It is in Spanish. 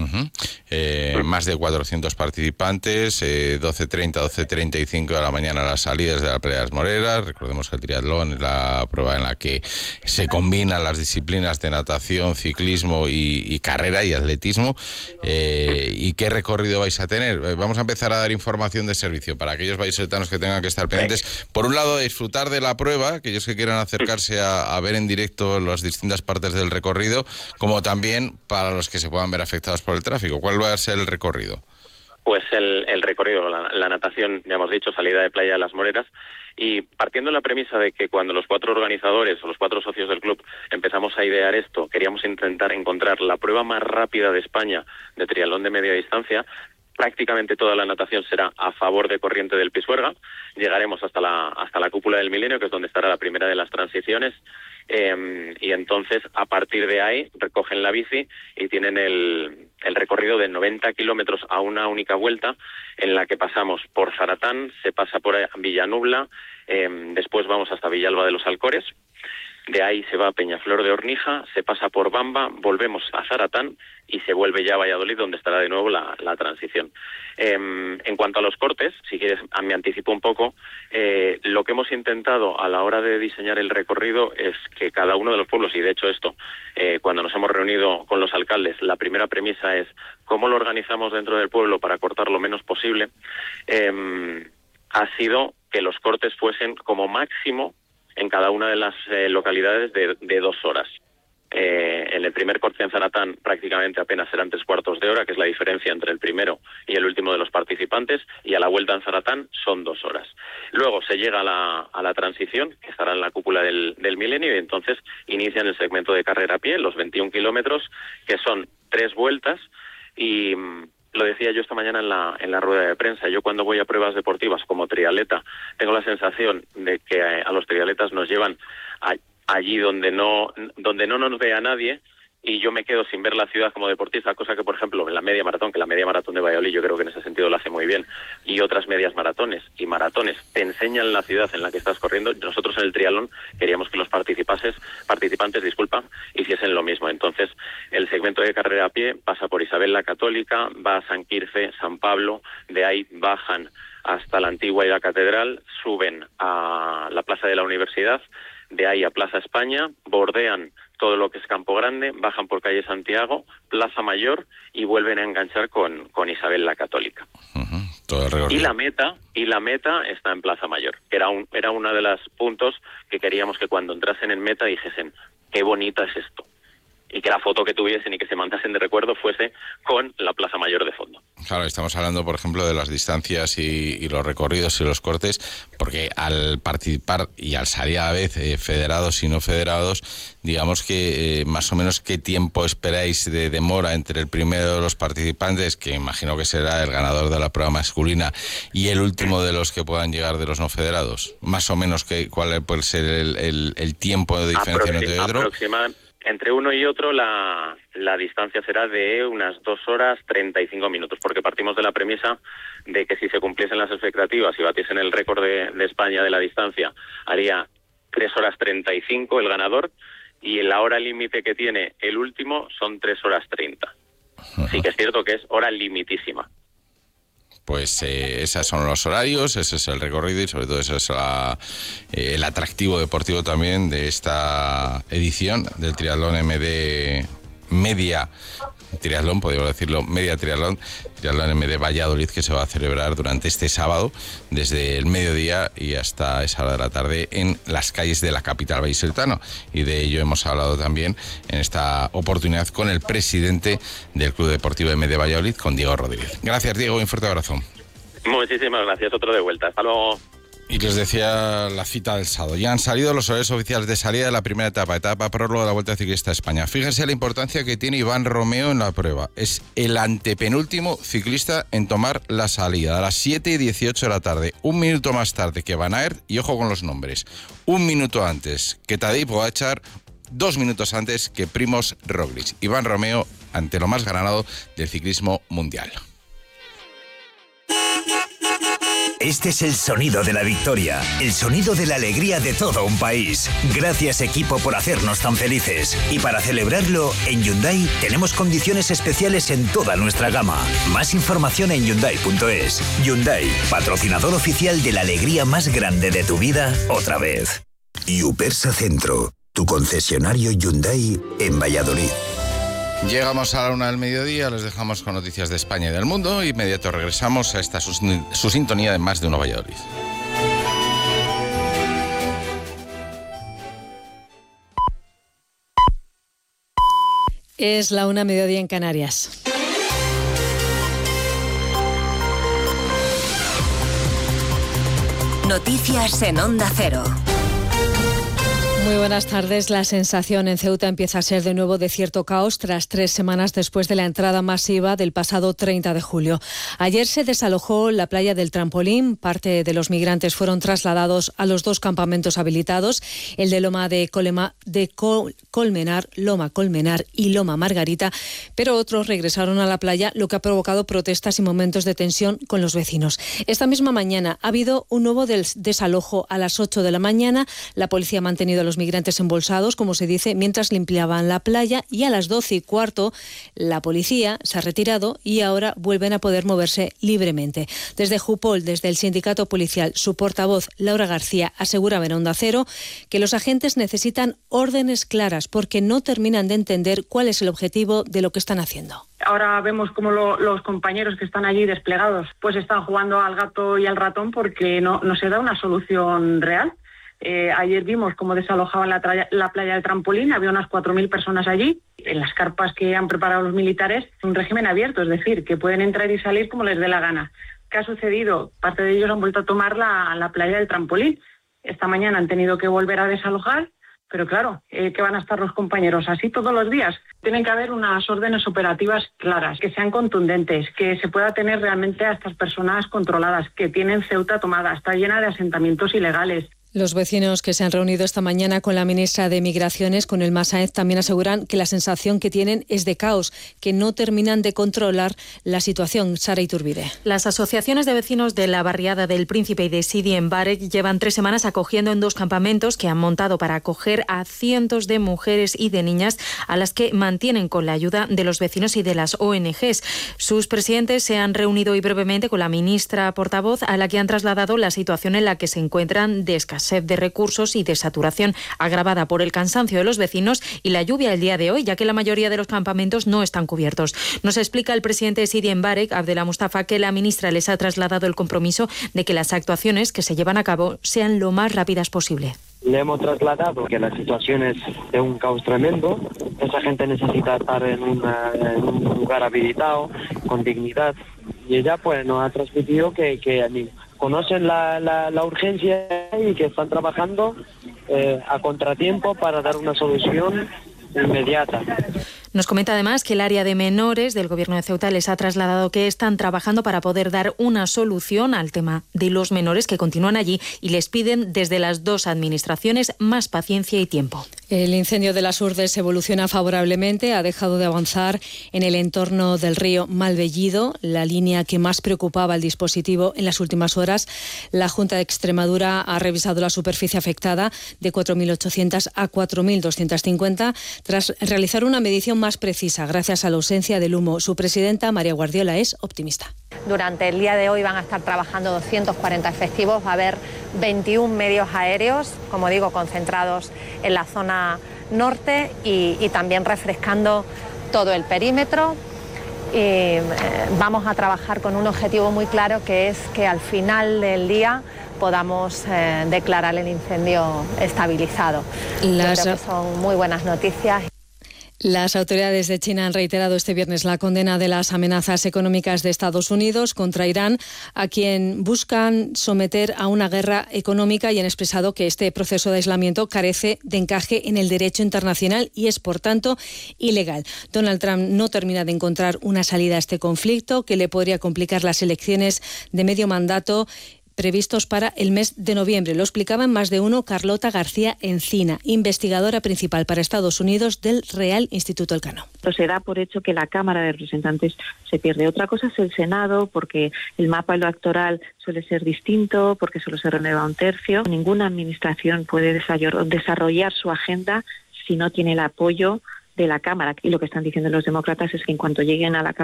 Más de 400 participantes, 12:30, 12:35 de la mañana las salidas de la Playa de las Moreras. Recordemos que el triatlón es la prueba en la que se combinan las disciplinas de natación, ciclismo y carrera y atletismo. ¿Y qué recorrido vais a tener? Vamos a empezar a dar información de servicio para aquellos vallisoletanos que tengan que estar pendientes. Por un lado, disfrutar de la prueba, aquellos que quieran acercarse a ver en directo las distintas partes del recorrido, como también para los que se puedan ver afectados por el tráfico. ¿Cuál va a ser el recorrido? Pues el recorrido, la natación, ya hemos dicho, salida de Playa de las Moreras, y partiendo de la premisa de que cuando los 4 organizadores o los 4 socios del club empezamos a idear esto, queríamos intentar encontrar la prueba más rápida de España de triatlón de media distancia. Prácticamente toda la natación será a favor de corriente del Pisuerga. Llegaremos hasta la cúpula del Milenio, que es donde estará la primera de las transiciones. Y entonces, a partir de ahí, recogen la bici y tienen el recorrido de 90 kilómetros a una única vuelta, en la que pasamos por Zaratán, se pasa por Villanubla, después vamos hasta Villalba de los Alcores. De ahí se va a Peñaflor de Ornija, se pasa por Bamba, volvemos a Zaratán y se vuelve ya a Valladolid, donde estará de nuevo la transición. En cuanto a los cortes, si quieres, me anticipo un poco, lo que hemos intentado a la hora de diseñar el recorrido es que cada uno de los pueblos, y de hecho esto, cuando nos hemos reunido con los alcaldes, la primera premisa es cómo lo organizamos dentro del pueblo para cortar lo menos posible, ha sido que los cortes fuesen como máximo en cada una de las localidades de 2 horas. En el primer corte en Zaratán prácticamente apenas serán 3/4 de hora, que es la diferencia entre el primero y el último de los participantes, y a la vuelta en Zaratán son 2 horas. Luego se llega a la transición, que estará en la cúpula del Milenio, y entonces inician el segmento de carrera a pie, los 21 kilómetros, que son 3 vueltas, y lo decía yo esta mañana en la rueda de prensa. Yo cuando voy a pruebas deportivas como triatleta tengo la sensación de que a los triatletas nos llevan allí donde no nos vea nadie, y yo me quedo sin ver la ciudad como deportista, cosa que, por ejemplo, en la media maratón, que la media maratón de Valladolid yo creo que en ese sentido lo hace muy bien, y otras medias maratones y maratones te enseñan la ciudad en la que estás corriendo. Nosotros en el triatlón queríamos que los participantes, hiciesen lo mismo. Entonces, el segmento de carrera a pie pasa por Isabel la Católica, va a San Quirce, San Pablo, de ahí bajan hasta la Antigua y la Catedral, suben a la Plaza de la Universidad, de ahí a Plaza España, bordean todo lo que es Campo Grande, bajan por calle Santiago, Plaza Mayor y vuelven a enganchar con Isabel la Católica. Todo el recorrido. Y la meta está en Plaza Mayor, que era uno de los puntos que queríamos que cuando entrasen en meta dijesen, qué bonita es esto. Y que la foto que tuviesen y que se mandasen de recuerdo fuese con la Plaza Mayor de fondo. Claro, estamos hablando, por ejemplo, de las distancias y los recorridos y los cortes, porque al participar y al salir a la vez federados y no federados, digamos que más o menos qué tiempo esperáis de demora entre el primero de los participantes, que imagino que será el ganador de la prueba masculina, y el último de los que puedan llegar de los no federados. Más o menos cuál puede ser el tiempo de diferencia entre otro. Entre uno y otro la distancia será de unas 2 horas 35 minutos, porque partimos de la premisa de que si se cumpliesen las expectativas y batiesen el récord de España de la distancia, haría 3 horas 35 el ganador, y la hora límite que tiene el último son 3 horas 30. Sí que es cierto que es hora limitísima. Pues esos son los horarios, ese es el recorrido y sobre todo ese es el atractivo deportivo también de esta edición del triatlón MD Media Triatlón, podríamos decirlo, Media Triatlón MD Valladolid, que se va a celebrar durante este sábado desde el mediodía y hasta esa hora de la tarde en las calles de la capital vallisoletana, y de ello hemos hablado también en esta oportunidad con el presidente del Club Deportivo MD Valladolid, con Diego Rodríguez. Gracias, Diego, un fuerte abrazo. Muchísimas gracias, otro de vuelta, hasta luego. Y les decía la cita del sábado. Ya han salido los horarios oficiales de salida de la primera etapa prólogo de la Vuelta Ciclista a España. Fíjense la importancia que tiene Iván Romeo en la prueba. Es el antepenúltimo ciclista en tomar la salida a las 7:18 de la tarde. 1 minuto más tarde que Van Aert, y ojo con los nombres. 1 minuto antes que Tadej Pogačar, 2 minutos antes que Primož Roglič. Iván Romeo ante lo más ganado del ciclismo mundial. Este es el sonido de la victoria, el sonido de la alegría de todo un país. Gracias, equipo, por hacernos tan felices. Y para celebrarlo, en Hyundai tenemos condiciones especiales en toda nuestra gama. Más información en Hyundai.es. Hyundai, patrocinador oficial de la alegría más grande de tu vida, otra vez. Yupersa Centro, tu concesionario Hyundai en Valladolid. Llegamos a la 1 del mediodía, les dejamos con noticias de España y del mundo. Inmediato regresamos a esta su sintonía de Más de Uno Valladolid. Es la 1 mediodía en Canarias. Noticias en Onda Cero. Muy buenas tardes. La sensación en Ceuta empieza a ser de nuevo de cierto caos tras 3 semanas después de la entrada masiva del pasado 30 de julio. Ayer se desalojó la playa del Trampolín. Parte de los migrantes fueron trasladados a los 2 campamentos habilitados, el de Loma de Colmenar, Loma Colmenar y Loma Margarita, pero otros regresaron a la playa, lo que ha provocado protestas y momentos de tensión con los vecinos. Esta misma mañana ha habido un nuevo desalojo a las 8 de la mañana. La policía ha mantenido a los migrantes embolsados, como se dice, mientras limpiaban la playa, y a las 12:15 la policía se ha retirado y ahora vuelven a poder moverse libremente. Desde Jupol, desde el sindicato policial, su portavoz Laura García aseguraba en Onda Cero que los agentes necesitan órdenes claras porque no terminan de entender cuál es el objetivo de lo que están haciendo. Ahora vemos cómo los compañeros que están allí desplegados pues están jugando al gato y al ratón porque no se da una solución real. Ayer vimos cómo desalojaban la playa del Trampolín, había unas 4.000 personas allí. En las carpas que han preparado los militares, un régimen abierto, es decir, que pueden entrar y salir como les dé la gana. ¿Qué ha sucedido? Parte de ellos han vuelto a tomar la playa del Trampolín. Esta mañana han tenido que volver a desalojar, pero claro, ¿qué van a estar los compañeros? ¿Así todos los días? Tienen que haber unas órdenes operativas claras, que sean contundentes, que se pueda tener realmente a estas personas controladas, que tienen Ceuta tomada, está llena de asentamientos ilegales. Los vecinos que se han reunido esta mañana con la ministra de Migraciones, con Elma Sáenz, también aseguran que la sensación que tienen es de caos, que no terminan de controlar la situación. Sara Iturbide. Las asociaciones de vecinos de la barriada del Príncipe y de Sidi en Mbarek llevan 3 semanas acogiendo en 2 campamentos que han montado para acoger a cientos de mujeres y de niñas a las que mantienen con la ayuda de los vecinos y de las ONGs. Sus presidentes se han reunido hoy brevemente con la ministra portavoz, a la que han trasladado la situación en la que se encuentran de escasez de recursos y de saturación agravada por el cansancio de los vecinos y la lluvia el día de hoy, ya que la mayoría de los campamentos no están cubiertos. Nos explica el presidente de Sidi en Mbarek, Abdellah Mustafa, que la ministra les ha trasladado el compromiso de que las actuaciones que se llevan a cabo sean lo más rápidas posible. Le hemos trasladado que la situación es de un caos tremendo. Esa gente necesita estar en un lugar habilitado, con dignidad. Y ella pues nos ha transmitido que conocen la urgencia y que están trabajando a contratiempo para dar una solución inmediata. Nos comenta además que el área de menores del Gobierno de Ceuta les ha trasladado que están trabajando para poder dar una solución al tema de los menores que continúan allí y les piden desde las 2 administraciones más paciencia y tiempo. El incendio de las Urdes evoluciona favorablemente, ha dejado de avanzar en el entorno del río Malvellido, la línea que más preocupaba al dispositivo en las últimas horas. La Junta de Extremadura ha revisado la superficie afectada de 4.800 a 4.250 tras realizar una medición más precisa gracias a la ausencia del humo. Su presidenta, María Guardiola, es optimista. Durante el día de hoy van a estar trabajando 240 efectivos, va a haber 21 medios aéreos, como digo, concentrados en la zona norte y también refrescando todo el perímetro. Y vamos a trabajar con un objetivo muy claro, que es que al final del día podamos declarar el incendio estabilizado. Creo que son muy buenas noticias. Las autoridades de China han reiterado este viernes la condena de las amenazas económicas de Estados Unidos contra Irán, a quien buscan someter a una guerra económica, y han expresado que este proceso de aislamiento carece de encaje en el derecho internacional y es, por tanto, ilegal. Donald Trump no termina de encontrar una salida a este conflicto, que le podría complicar las elecciones de medio mandato, previstos para el mes de noviembre. Lo explicaba en Más de Uno Carlota García Encina, investigadora principal para Estados Unidos del Real Instituto Elcano. Se da por hecho que la Cámara de Representantes se pierde. Otra cosa es el Senado, porque el mapa electoral suele ser distinto, porque solo se renueva un tercio. Ninguna administración puede desarrollar su agenda si no tiene el apoyo de la Cámara. Y lo que están diciendo los demócratas es que en cuanto lleguen a la Cámara